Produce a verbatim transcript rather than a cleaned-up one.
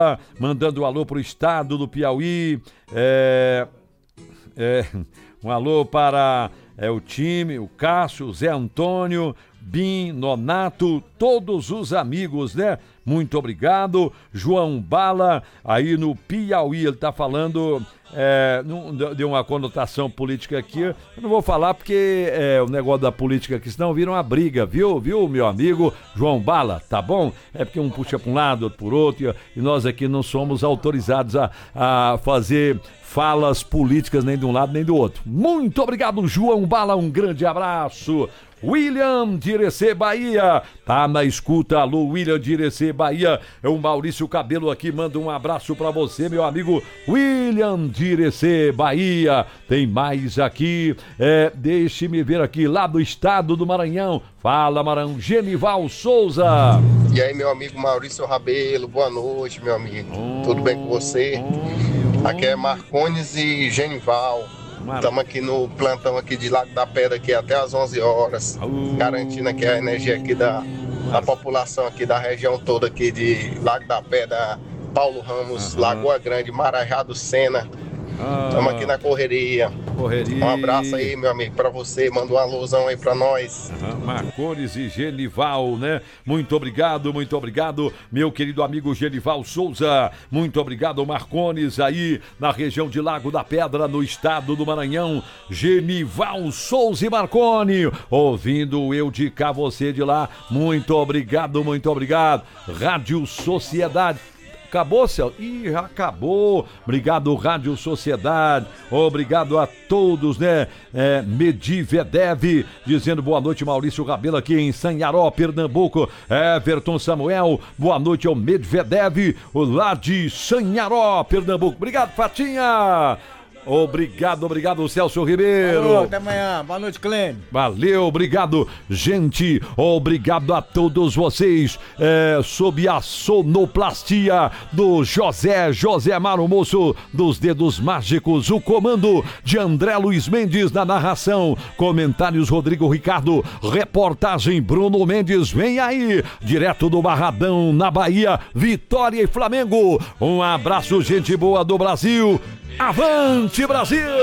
mandando um alô pro estado do Piauí, é, é, um alô para é, o time, o Cássio, o Zé Antônio, Bim, Nonato, todos os amigos, né? Muito obrigado. João Bala, aí no Piauí, ele tá falando, é, não, deu uma conotação política aqui, eu não vou falar porque é, o negócio da política aqui, senão vira uma briga, viu, viu, meu amigo João Bala, tá bom? É porque um puxa para um lado, outro por outro, e, e nós aqui não somos autorizados a, a fazer falas políticas nem de um lado nem do outro. Muito obrigado, João Bala, um grande abraço. William de Irecê, Bahia, tá na escuta, alô William de Irecê, Bahia, é o Maurício Cabelo aqui, manda um abraço pra você, meu amigo William de Irecê, Bahia. Tem mais aqui, é, deixe-me ver aqui, lá do estado do Maranhão, fala Maranhão, Genival Souza. E aí, meu amigo Maurício Rabelo, boa noite, meu amigo, oh, tudo bem com você? Oh, oh. Aqui é Marcones e Genival. Estamos aqui no plantão aqui de Lago da Pedra aqui até às onze horas, uh, garantindo aqui a energia aqui da, da população aqui da região toda aqui de Lago da Pedra, Paulo Ramos, uh-huh. Lagoa Grande, Marajá do Sena. Estamos uh, aqui na correria. correria. Um abraço aí, meu amigo, pra você. Manda um alusão aí pra nós. Uh-huh. Marcones e Genival, né? Muito obrigado, muito obrigado, meu querido amigo Genival Souza. Muito obrigado, Marcones, aí na região de Lago da Pedra, no estado do Maranhão. Genival Souza e Marconi, ouvindo eu de cá, você de lá. Muito obrigado, muito obrigado. Rádio Sociedade. Acabou, Céu? Ih, já acabou. Obrigado, Rádio Sociedade. Obrigado a todos, né? É, Medivedev, dizendo boa noite, Maurício Rabelo aqui em Sanharó, Pernambuco. Everton Samuel, boa noite ao Medvedev, lá de Sanharó, Pernambuco. Obrigado, Fatinha. Obrigado, obrigado, Celso Ribeiro. Alô, até amanhã. Boa noite, Clênio. Valeu, obrigado, gente. Obrigado a todos vocês. É, sob a sonoplastia do José, José Amaro Moço, dos Dedos Mágicos. O comando de André Luiz Mendes na narração. Comentários Rodrigo Ricardo. Reportagem Bruno Mendes. Vem aí, direto do Barradão, na Bahia. Vitória e Flamengo. Um abraço, gente boa do Brasil. Avante, Brasil!